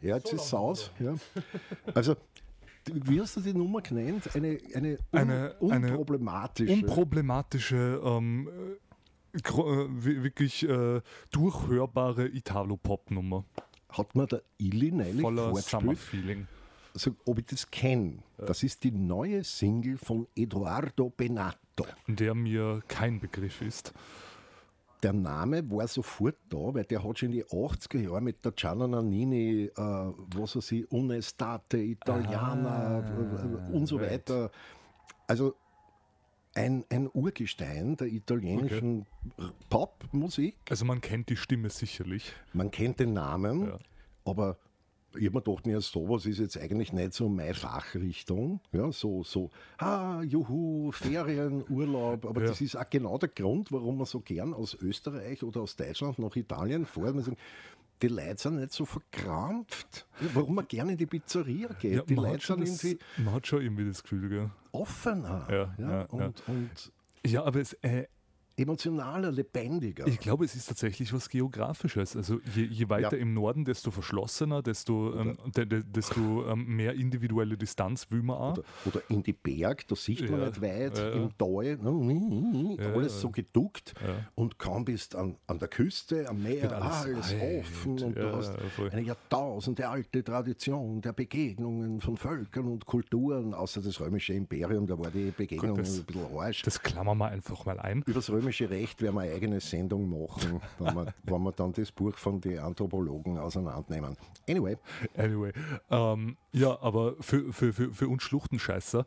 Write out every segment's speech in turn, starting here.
Ja, jetzt ist es aus. Ja. Also, wie hast du die Nummer genannt? Eine unproblematische. Wirklich durchhörbare Italo-Pop-Nummer. Hat mir der Illy neulich Voller vorgespielt, Summer-Feeling. also, ob ich das kenne. Das ist die neue Single von Edoardo Benato. Der mir kein Begriff ist. Der Name war sofort da, weil der hat schon in die 80er Jahre mit der Gianna Nannini, was weiß ich, Un'estate Italiana und so weiter. Also ein Urgestein der italienischen Popmusik. Also man kennt die Stimme sicherlich. Man kennt den Namen, Ja. aber ich habe mir gedacht, ja, sowas ist jetzt eigentlich nicht so meine Fachrichtung. Ja, juhu, Ferien, Urlaub. Aber Ja. das ist auch genau der Grund, warum man so gern aus Österreich oder aus Deutschland nach Italien fährt. Man sagt, die Leute sind nicht so verkrampft. Ja, warum man gerne in die Pizzeria geht. Ja, Die man, Leute hat schon sind irgendwie man hat schon irgendwie das Gefühl, gell? offener und Ja, aber es, emotionaler, lebendiger. ich glaube, es ist tatsächlich was Geografisches. Also je weiter im Norden, desto verschlossener, desto mehr individuelle Distanz will man auch. Oder in die Berg, da sieht man Ja, nicht weit, ja. im Tal, alles so geduckt und kaum bist an der Küste, am Meer, Wird alles alt, offen und du hast voll. eine Jahrtausende alte Tradition der Begegnungen von Völkern und Kulturen, außer das römische Imperium, da war die Begegnung Gut, ein bisschen Arsch. Das klammern wir einfach mal ein. Über das römische Recht werden wir eine eigene Sendung machen, wenn wir dann das Buch von den Anthropologen auseinandernehmen. Anyway. Ja, aber für uns Schluchtenscheißer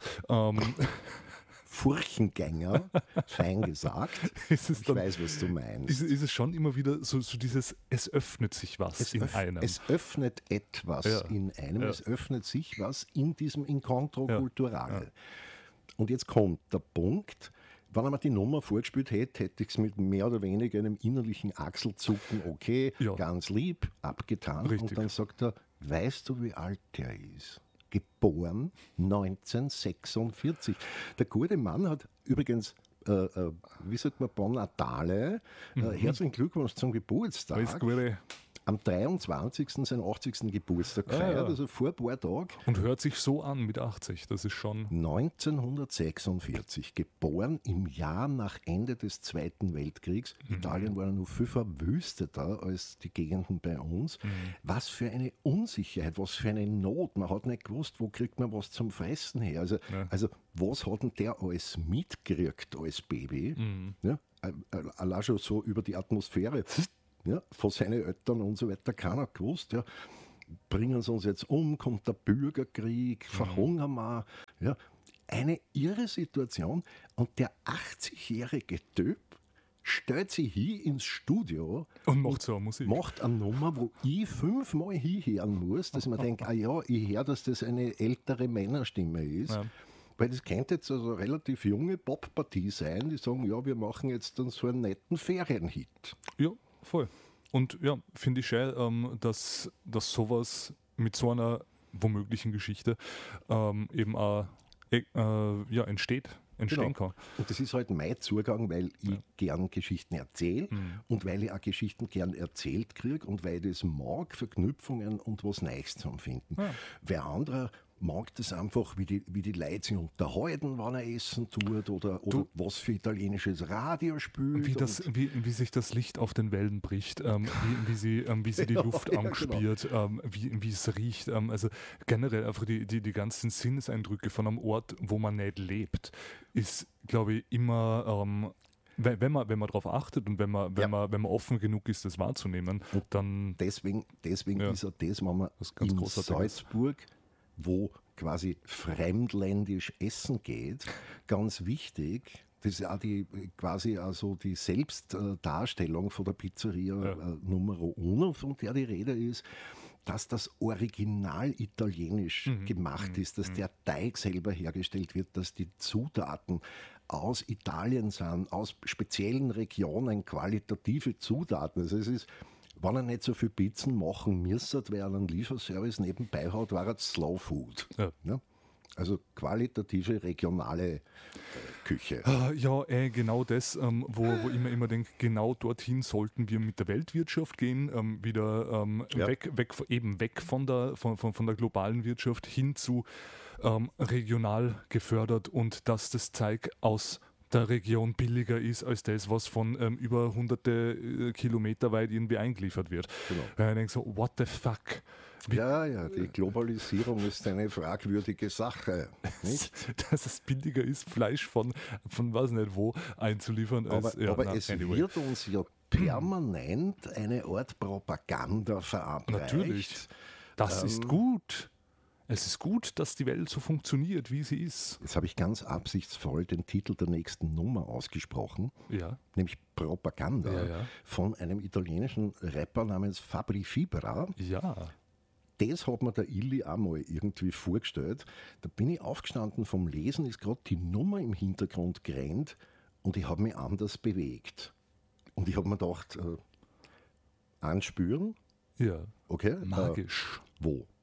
Furchengänger, fein gesagt. ist es Ich dann, weiß, was du meinst. ist es schon immer wieder so dieses, es öffnet sich was in einem. Es öffnet etwas in einem, es öffnet sich was in diesem Incontro culturale. Und jetzt kommt der Punkt, wenn er mir die Nummer vorgespielt hätte, hätte ich es mit mehr oder weniger einem innerlichen Achselzucken, okay, ganz lieb, abgetan. Richtig. Und dann sagt er, weißt du, wie alt der ist? Geboren 1946. Der gute Mann hat übrigens, wie sagt man, Bon Natale, herzlichen Glückwunsch zum Geburtstag. Alles Gute. Am 23. seinen 80. Geburtstag gefeiert, also vor ein paar Tagen. Und hört sich so an mit 80, das ist schon... 1946, geboren im Jahr nach Ende des Zweiten Weltkriegs. Italien war noch viel verwüsteter als die Gegenden bei uns. Was für eine Unsicherheit, was für eine Not. Man hat nicht gewusst, wo kriegt man was zum Fressen her. Also was hat denn der alles mitgekriegt als Baby? Ja, allein schon so über die Atmosphäre. Ja, von seinen Eltern und so weiter, keiner gewusst. Ja. Bringen sie uns jetzt um, kommt der Bürgerkrieg, verhungern wir. Ja. Eine irre Situation. Und der 80-jährige Typ stellt sich hier ins Studio Und macht so eine Musik. macht eine Nummer, wo ich 5-mal hinhören muss, dass man denkt, ich höre, dass das eine ältere Männerstimme ist. Ja. Weil das könnte jetzt also eine relativ junge Poppartie sein, die sagen, ja, wir machen jetzt dann so einen netten Ferienhit. Ja, voll. Und ja, finde ich schön, dass sowas mit so einer womöglichen Geschichte eben auch entstehen kann. Und das ist halt mein Zugang, weil ich gern Geschichten erzähle und weil ich auch Geschichten gern erzählt kriege und weil ich das mag, Verknüpfungen und was Neues zu empfinden. Ja. Wer anderer mag das einfach, wie die Leute sich unterhalten, wann er essen tut oder was für italienisches Radio spielt. Wie sich das Licht auf den Wellen bricht, wie sie die Luft anspürt, wie es riecht. Also generell einfach die ganzen Sinneseindrücke von einem Ort, wo man nicht lebt, ist, glaube ich, immer... Wenn man darauf achtet und wenn man offen genug ist, das wahrzunehmen, dann... Deswegen ist auch das, wenn man in Salzburg, wo quasi fremdländisch essen geht, ganz wichtig. Das ist auch die Selbstdarstellung von der Pizzeria Numero Uno, von der die Rede ist, dass das Original italienisch gemacht ist, dass der Teig selber hergestellt wird, dass die Zutaten aus Italien sind, aus speziellen Regionen, qualitative Zutaten. Also es ist, wenn er nicht so viel Pizzen machen müsste, weil er einen Lieferservice nebenbei hat, war er Slow Food. Ja. Ja? Also qualitative, regionale Küche. Ja, genau das, wo ich mir immer denke, genau dorthin sollten wir mit der Weltwirtschaft gehen, wieder weg von der globalen Wirtschaft hin zu regional gefördert und dass das Zeug aus der Region billiger ist als das, was von über hunderte Kilometer weit irgendwie eingeliefert wird. Genau. Weil ich denke so, what the fuck? Ja, die Globalisierung ist eine fragwürdige Sache. Nicht? Dass es billiger ist, Fleisch von weiß nicht wo einzuliefern. Wird uns ja permanent eine Art Propaganda verabreicht. Natürlich. Das ist gut. Es ist gut, dass die Welt so funktioniert, wie sie ist. Jetzt habe ich ganz absichtsvoll den Titel der nächsten Nummer ausgesprochen, nämlich Propaganda, von einem italienischen Rapper namens Fabri Fibra. Ja. Das hat mir der Illy auch mal irgendwie vorgestellt. Da bin ich aufgestanden vom Lesen, ist gerade die Nummer im Hintergrund gerannt und ich habe mich anders bewegt. Und ich habe mir gedacht, anspüren. Ja. Okay. Magisch. Wo?